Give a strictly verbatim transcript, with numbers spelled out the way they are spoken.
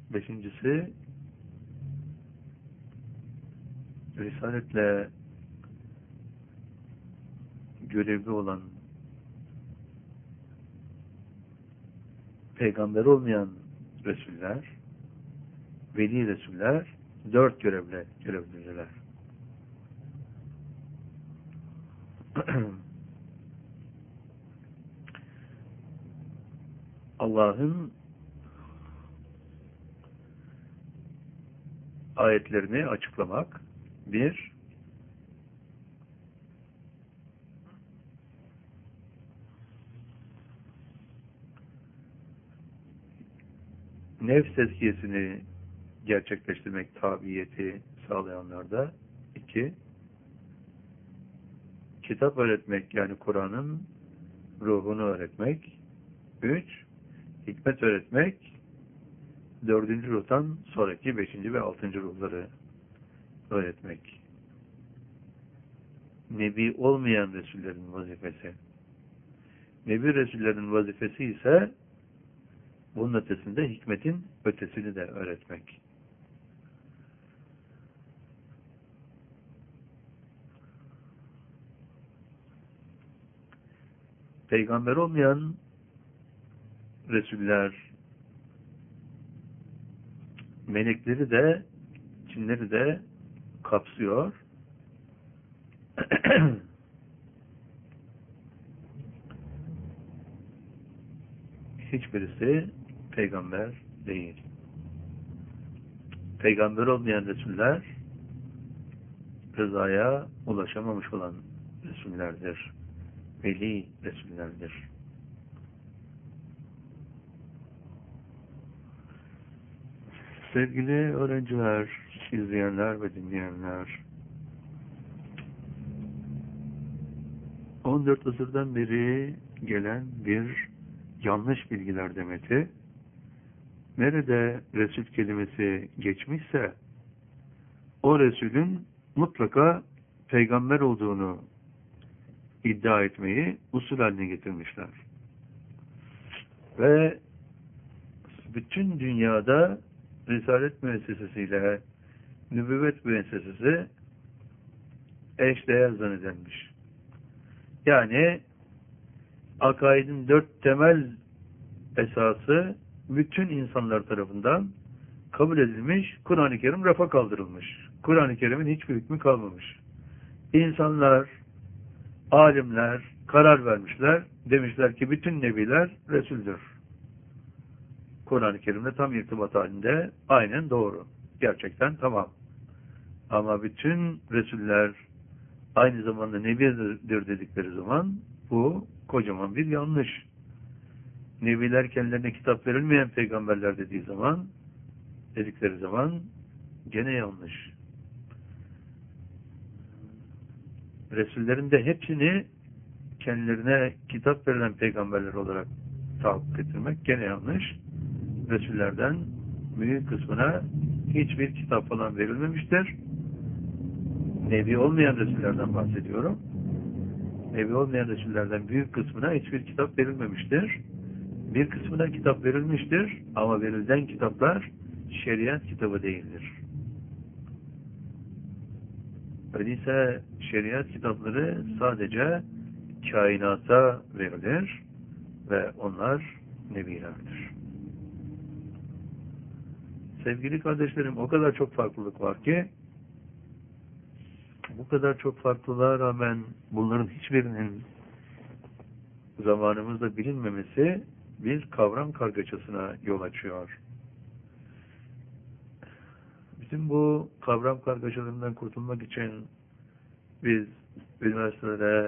Beşincisi, Risaletle görevli olan, peygamber olmayan Resuller, veli Resuller, dört görevle görevlidirler. Allah'ın ayetlerini açıklamak, bir, nefs tezkiyesini gerçekleştirmek, tabiyeti sağlayanlarda, iki, kitap öğretmek, yani Kur'an'ın ruhunu öğretmek, üç, hikmet öğretmek, dördüncü ruhtan sonraki beşinci ve altıncı ruhları öğretmek. Nebi olmayan Resullerin vazifesi. Nebi Resullerin vazifesi ise bunun ötesinde hikmetin ötesini de öğretmek. Peygamber olmayan Resuller, melekleri de, cinleri de kapsıyor. Hiçbirisi peygamber değil. Peygamber olmayan Resuller, rızaya ulaşamamış olan Resullerdir. Veli Resullerdir. Sevgili öğrenciler, izleyenler ve dinleyenler, on dört asırdan beri gelen bir yanlış bilgiler demeti, nerede Resul kelimesi geçmişse, o Resulün mutlaka peygamber olduğunu iddia etmeyi usul haline getirmişler. Ve bütün dünyada Risalet müessesesiyle nübüvvet müessesesi eşdeğer zannedilmiş. Yani akaidin dört temel esası bütün insanlar tarafından kabul edilmiş, Kur'an-ı Kerim rafa kaldırılmış. Kur'an-ı Kerim'in hiçbir hükmü kalmamış. İnsanlar, alimler karar vermişler, demişler ki bütün nebiler Resul'dür. Kur'an-ı Kerim'le tam irtibat halinde, aynen doğru. Gerçekten tamam. Ama bütün Resuller aynı zamanda nebidir dedikleri zaman bu kocaman bir yanlış. Nebiler kendilerine kitap verilmeyen peygamberler dediği zaman, dedikleri zaman gene yanlış. Resullerin de hepsini kendilerine kitap verilen peygamberler olarak tahakkuk ettirmek gene yanlış. Resullerden büyük kısmına hiçbir kitap falan verilmemiştir. Nebi olmayan Resullerden bahsediyorum. Nebi olmayan Resullerden büyük kısmına hiçbir kitap verilmemiştir. Bir kısmına kitap verilmiştir ama verilen kitaplar şeriat kitabı değildir. Öyleyse şeriat kitapları sadece kainata verilir ve onlar nebilerdir. Sevgili kardeşlerim, o kadar çok farklılık var ki bu kadar çok farklılığa rağmen bunların hiçbirinin zamanımızda bilinmemesi bir kavram kargaşasına yol açıyor. Bütün bu kavram kargaşalarından kurtulmak için biz üniversitelere